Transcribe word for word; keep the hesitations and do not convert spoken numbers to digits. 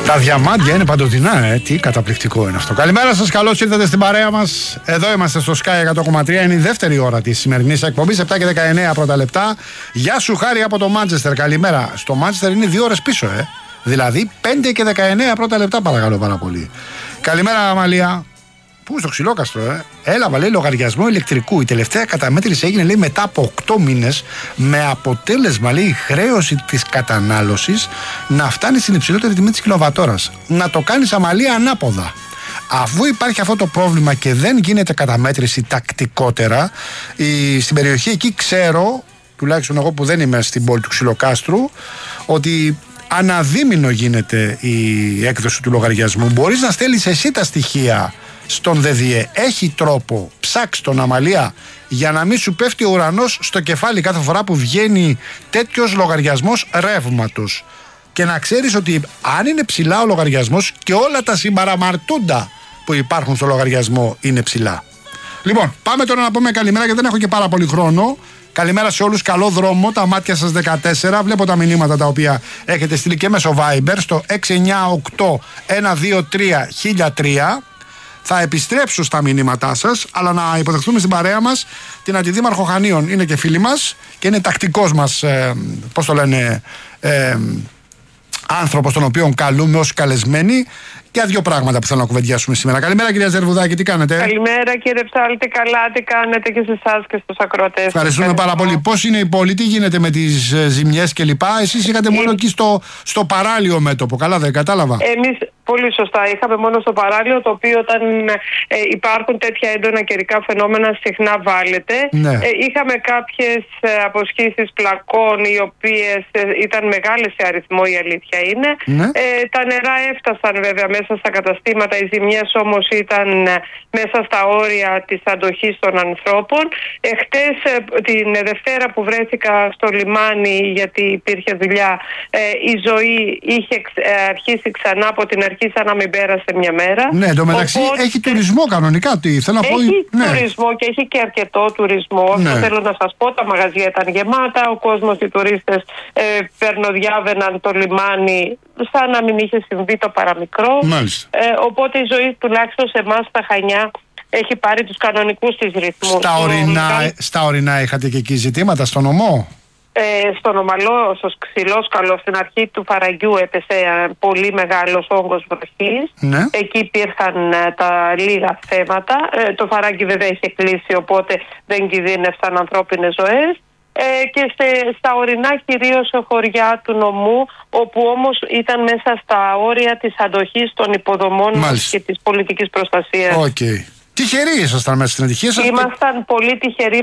Τα διαμάντια είναι παντοτινά, ε. Τι καταπληκτικό είναι αυτό. Καλημέρα σας, καλώς ήρθατε στην παρέα μας. Εδώ είμαστε στο Sky εκατό κόμμα τρία. Είναι η δεύτερη ώρα της σημερινής εκπομπής. επτά και δεκαεννέα πρώτα λεπτά. Γεια σου, Χάρη από το Μάντσεστερ. Καλημέρα. Στο Μάντσεστερ είναι δύο ώρες πίσω, ε. Δηλαδή πέντε και δεκαεννέα πρώτα λεπτά, παρακαλώ πάρα πολύ. Καλημέρα, Αμαλία. Πού, στο Ξυλόκαστρο, ε. Έλαβα, λέει, λογαριασμό ηλεκτρικού. Η τελευταία καταμέτρηση έγινε, λέει, μετά από οκτώ μήνες, με αποτέλεσμα, λέει, η χρέωση της κατανάλωσης να φτάνει στην υψηλότερη τιμή της κιλοβατόρας. Να το κάνεις, Αμαλία, ανάποδα. Αφού υπάρχει αυτό το πρόβλημα και δεν γίνεται καταμέτρηση τακτικότερα, η, στην περιοχή εκεί ξέρω, τουλάχιστον εγώ που δεν είμαι στην πόλη του Ξυλοκάστρου, ότι αναδίμηνο γίνεται η έκδοση του λογαριασμού. Μπορείς να στέλνεις εσύ τα στοιχεία στον ΔΔΕ. Έχει τρόπο. Ψάξ' τον, Αμαλία, για να μην σου πέφτει ο ουρανός στο κεφάλι κάθε φορά που βγαίνει τέτοιος λογαριασμός ρεύματος. Και να ξέρεις ότι αν είναι ψηλά ο λογαριασμός, και όλα τα συμπαραμαρτούντα που υπάρχουν στο λογαριασμό είναι ψηλά. Λοιπόν, πάμε τώρα να πούμε καλημέρα, γιατί δεν έχω και πάρα πολύ χρόνο. Καλημέρα σε όλους, καλό δρόμο, τα μάτια σας δεκατέσσερα. Βλέπω τα μηνύματα τα οποία έχετε στείλει και μέσω Viber στο έξι εννιά οκτώ ένα δύο τρία χίλια τρία. Θα επιστρέψω στα μηνύματά σας, αλλά να υποδεχθούμε στην παρέα μας την Αντιδήμαρχο Χανίων. Είναι και φίλη μας και είναι τακτικός μας, ε, πώς το λένε, ε, άνθρωπος τον οποίο καλούμε ως καλεσμένοι. Και δύο πράγματα που θέλω να κουβεντιάσουμε σήμερα. Καλημέρα, κυρία Ζερβουδάκη, τι κάνετε? Καλημέρα, κύριε Ψάλτη, καλά, τι κάνετε και σε εσάς και στους ακροατές? Ευχαριστούμε πάρα πολύ. Πώς είναι η πόλη, τι γίνεται με τις ζημιές κλπ? Εσείς είχατε μόνο εκεί στο, στο παράλιο μέτωπο, καλά δεν κατάλαβα? Εμείς πολύ σωστά είχαμε μόνο στο παράλιο, το οποίο όταν ε, υπάρχουν τέτοια έντονα καιρικά φαινόμενα συχνά βάλετε. Ναι. Ε, είχαμε κάποιες ε, αποσχήσεις πλακών, οι οποίες ε, ήταν μεγάλες σε αριθμό, η αλήθεια είναι. Ναι. Ε, τα νερά έφτασαν βέβαια μέσα στα καταστήματα, οι ζημιές όμως ήταν ε, μέσα στα όρια της αντοχής των ανθρώπων. Εχθές ε, την Δευτέρα που βρέθηκα στο λιμάνι, γιατί υπήρχε δουλειά, ε, η ζωή είχε ε, αρχίσει ξανά από την αρχή, σαν να μην πέρασε μια μέρα. Ναι, εντωμεταξύ Οπότε, έχει τουρισμό κανονικά. Τι, θέλω να έχει πω, ναι. τουρισμό και έχει και αρκετό τουρισμό. Ναι. Αυτό θέλω να σας πω. Τα μαγαζιά ήταν γεμάτα. Ο κόσμος, οι τουρίστες ε, περνοδιάβαιναν το λιμάνι σαν να μην είχε συμβεί το παραμικρό. Μάλιστα. Ε, οπότε η ζωή, τουλάχιστον σε εμάς στα Χανιά, έχει πάρει τους κανονικούς της ρυθμούς. Στα ορεινά, μεγάλη... στα ορεινά είχατε και εκεί ζητήματα, στον ομό? Ε, στον Ομαλό, στο Ξυλόσκαλο, στην αρχή του Φαραγγιού έπεσε ε, πολύ μεγάλος όγκος βροχής. Ναι. Εκεί υπήρχαν ε, τα λίγα θέματα. Ε, το Φαράγγι βέβαια είχε κλείσει, οπότε δεν κινδύνευσαν ανθρώπινες ζωές. Ε, και σε, στα ορεινά, κυρίως σε χωριά του νομού, όπου όμως ήταν μέσα στα όρια της αντοχής των υποδομών μας και της πολιτικής προστασίας. Okay. Τυχεροί ήσασταν μέσα στην ατυχία σας. Ήμασταν πολύ τυχεροί.